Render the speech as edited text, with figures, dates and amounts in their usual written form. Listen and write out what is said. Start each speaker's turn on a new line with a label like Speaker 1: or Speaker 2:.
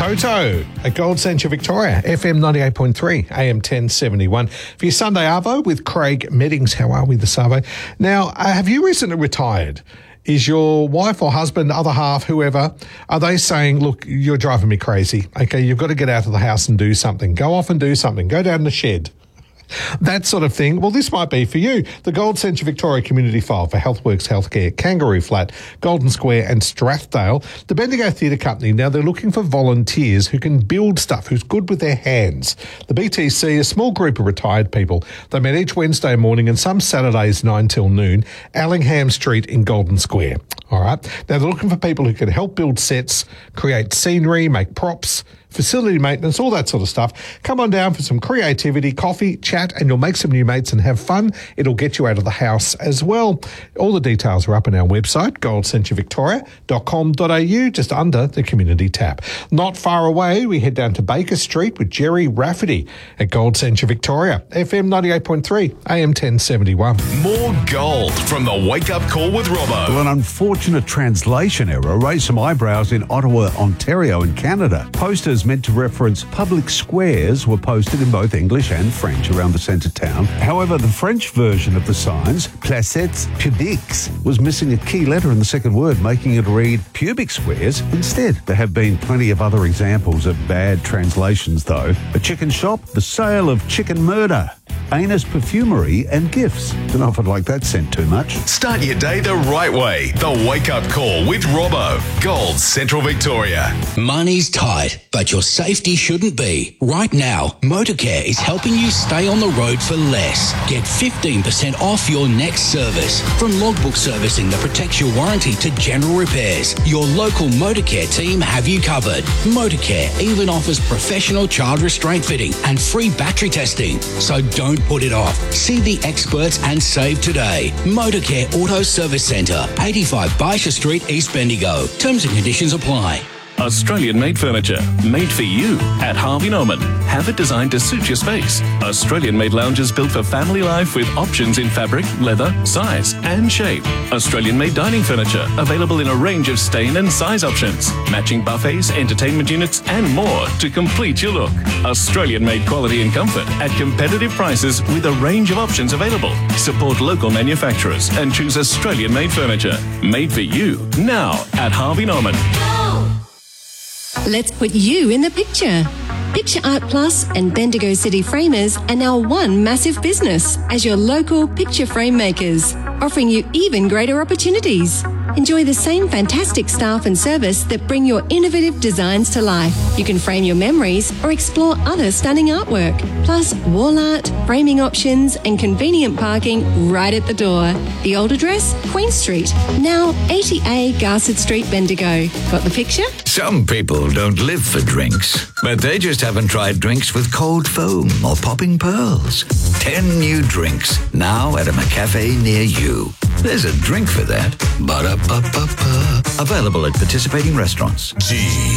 Speaker 1: Toto at Gold Centre Victoria, FM 98.3, AM 1071. For your Sunday Arvo with Craig Meddings. How are we this Arvo? Now, have you recently retired? Is your wife or husband, other half, whoever, are they saying, look, you're driving me crazy. Okay, you've got to get out of the house and do something. Go off and do something. Go down in the shed. That sort of thing. Well, this might be for you. The Gold Centre Victoria Community File for Healthworks Healthcare, Kangaroo Flat, Golden Square and Strathdale. The Bendigo Theatre Company, now they're looking for volunteers who can build stuff, who's good with their hands. The BTC, a small group of retired people. They met each Wednesday morning and some Saturdays 9 till noon, Allingham Street in Golden Square. All right. Now they're looking for people who can help build sets, create scenery, make props, facility maintenance, all that sort of stuff. Come on down for some creativity, coffee, chat, and you'll make some new mates and have fun. It'll get you out of the house as well. All the details are up on our website, goldcentrevictoria.com.au, just under the community tab. Not far away, we head down to Baker Street with Jerry Rafferty at Gold Centre Victoria, FM 98.3, AM 1071.
Speaker 2: More gold from the Wake Up Call with Robbo.
Speaker 3: Well, an unfortunate translation error raised some eyebrows in Ottawa, Ontario in Canada. Posters meant to reference public squares were posted in both English and French around the centre town. However, the French version of the signs, placettes publiques, was missing a key letter in the second word, making it read pubic squares instead. There have been plenty of other examples of bad translations, though. A chicken shop, the sale of chicken murder, anus perfumery and gifts. Don't know if I'd like that sent too much.
Speaker 2: Start your day the right way. The Wake Up Call with Robbo. Gold Central Victoria.
Speaker 4: Money's tight, but your safety shouldn't be. Right now, Motorcare is helping you stay on the road for less. Get 15% off your next service. From logbook servicing that protects your warranty to general repairs, your local Motorcare team have you covered. Motorcare even offers professional child restraint fitting and free battery testing. So don't put it off. See the experts and save today. Motorcare Auto Service Centre, 85 Baisha Street, East Bendigo. Terms and conditions apply.
Speaker 5: Australian-made furniture, made for you at Harvey Norman. Have it designed to suit your space. Australian-made lounges built for family life with options in fabric, leather, size and shape. Australian-made dining furniture, available in a range of stain and size options. Matching buffets, entertainment units and more to complete your look. Australian-made quality and comfort at competitive prices with a range of options available. Support local manufacturers and choose Australian-made furniture. Made for you, now at Harvey Norman.
Speaker 6: Let's put you in the picture. Picture Art Plus and Bendigo City Framers are now one massive business as your local picture frame makers, offering you even greater opportunities. Enjoy the same fantastic staff and service that bring your innovative designs to life. You can frame your memories or explore other stunning artwork, plus wall art, framing options and convenient parking right at the door. The old address, Queen Street, now 80A Garsett Street, Bendigo. Got the picture?
Speaker 7: Some people don't live for drinks, but they just haven't tried drinks with cold foam or popping pearls. 10 new drinks now at a McCafe near you. There's a drink for that. Ba-da-ba-ba-ba. Available at participating restaurants.